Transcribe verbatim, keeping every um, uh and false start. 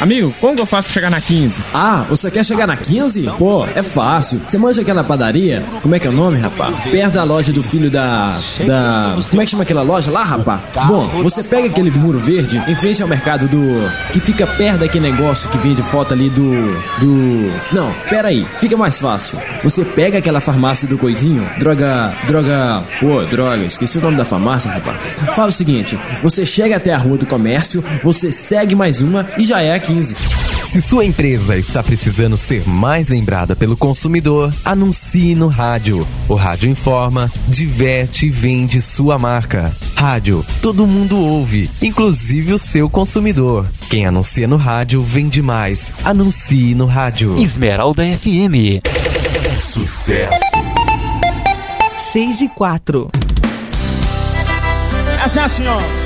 Amigo, como que eu faço pra chegar na quinze? Ah, você quer chegar na quinze? Pô, é fácil. Você manja aquela padaria? Como é que é o nome, rapaz? Perto da loja do filho da... Da... Como é que chama aquela loja lá, rapaz? Bom, você pega aquele muro verde em frente ao mercado do... Que fica perto daquele negócio que vende foto ali do... Do... Não, pera aí. Fica mais fácil. Você pega aquela farmácia do coisinho, droga... Droga... Pô, droga, esqueci o nome da farmácia, rapaz. Fala o seguinte, você chega até a rua do comércio, você segue mais uma e já é a quinze. Se sua empresa está precisando ser mais lembrada pelo consumidor, anuncie no rádio. O rádio informa, diverte e vende sua marca. Rádio, todo mundo ouve, inclusive o seu consumidor. Quem anuncia no rádio vende mais. Anuncie no rádio. Esmeralda F M. Sucesso. seis e quatro. Essa é assim, ó.